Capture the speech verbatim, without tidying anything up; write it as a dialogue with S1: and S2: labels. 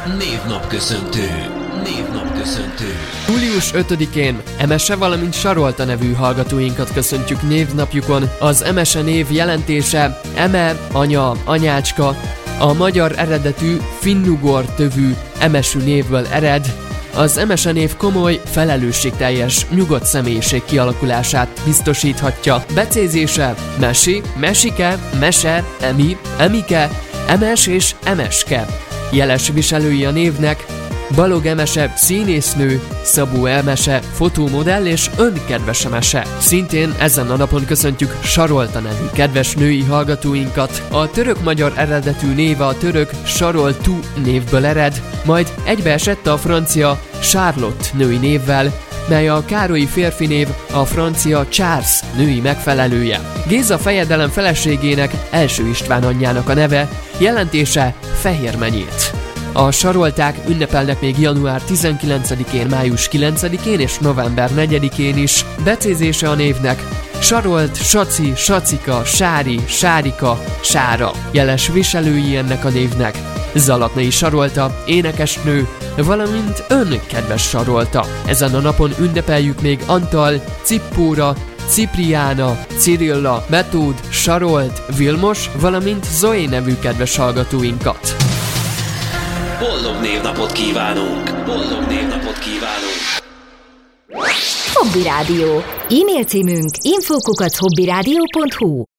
S1: Névnapköszöntő. Névnapköszöntő.
S2: július ötödikén Emese, valamint Sarolta nevű hallgatóinkat köszöntjük névnapjukon. Az Emese név jelentése eme, anya, anyácska, a magyar eredetű finnugor tövű emesű névből ered. Az Emese név komoly, felelősségteljes, nyugodt személyiség kialakulását biztosíthatja. Becézése mesi, mesike, mese, emi, emike, emes és emeske. Jeles viselői a névnek Balog Emese színésznő, Szabó Emese fotómodell és önkedves Emese. Szintén ezen a napon köszöntjük Sarolta nevű kedves női hallgatóinkat. A török-magyar eredetű néve a török Saroltu névből ered, majd egybeesett a francia Charlotte női névvel, mely a Károlyi férfi név, a francia Charles női megfelelője. Géza fejedelem feleségének, első István anyjának a neve, jelentése fehérmenyét. A sarolták ünnepelnek még január tizenkilencedikén, május kilencedikén és november negyedikén is. Becézése a névnek Sarolt, Saci, Sacika, Sári, Sárika, Sára. Jeles viselői ennek a névnek Zalatnai Sarolta, énekesnő, valamint ön kedves Sarolta. Ezen a napon ünnepeljük még Antal, Cippóra, Cipriána, Cirilla, Metód, Sarolt, Vilmos, valamint Zoé nevű kedves hallgatóinkat.
S1: Boldog névnapot kívánunk! Boldog névnapot kívánunk!
S3: Hobby Rádió. E-mail címünk info kukac hobbyradio pont hu.